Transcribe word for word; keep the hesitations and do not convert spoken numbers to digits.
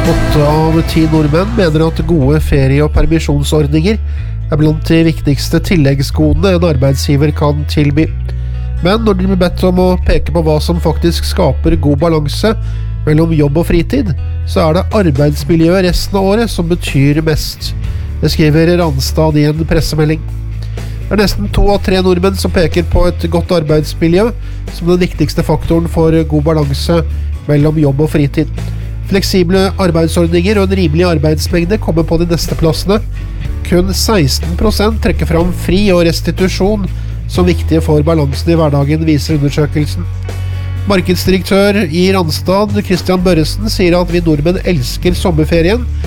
Åtte av ti nordmenn mener at gode ferie- og permisjonsordninger er blant de viktigste tilleggsgodene en arbeidsgiver kan tilby. Men når de blir bedt om å peke på hva som faktisk skaper god balanse mellom jobb og fritid, så er det arbeidsmiljøet resten av året som betyr mest. Det skriver Randstad i en pressemelding. Det er nesten to av tre nordmenn som peker på et godt arbeidsmiljø som den viktigste faktoren for god balanse mellom jobb og fritid. Fleksible arbeidsordninger og en rimelig arbeidsmengde kommer på de neste plassene. Kun seksten prosent trekker fram fri og restitusjon som viktige for balansen i hverdagen, viser undersøkelsen. Markedsdirektør i Randstad, Christian Børresen, sier at vi nordmenn elsker sommerferien,